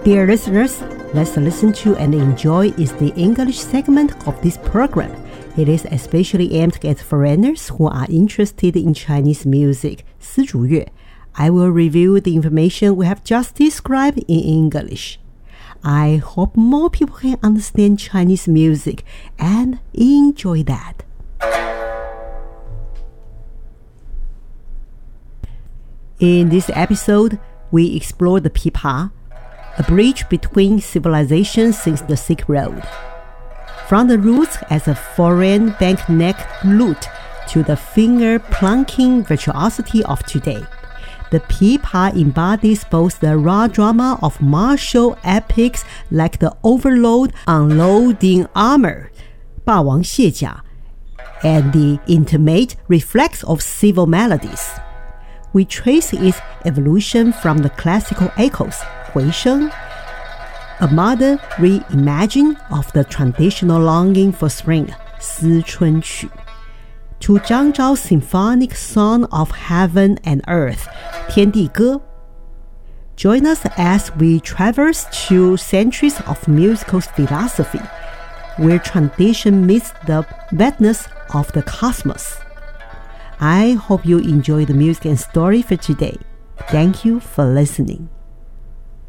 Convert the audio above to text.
Dear listeners, let's listen to and enjoy is the English segment of this program. It is especially aimed at foreigners who are interested in Chinese music, 丝竹乐. I will review the information we have just described in English. I hope more people can understand Chinese music and enjoy that. In this episode, we explore the pipa, a bridge between civilizations since the Silk Road. From the roots as a foreign bank-neck lute to the finger-plunking virtuosity of today, the pipa embodies both the raw drama of martial epics like the Overlord Unloading Armor, 霸王卸甲, and the intimate reflex of civil melodies. We trace its evolution from the classical echoes, 回声, a modern reimagining of the traditional longing for spring, 思春曲, to Zhang Zhao's symphonic song of heaven and earth, 天地歌. Join us as we traverse 2 centuries of musical philosophy, where tradition meets the vastness of the cosmos. I hope you enjoy the music and story for today. Thank you for listening.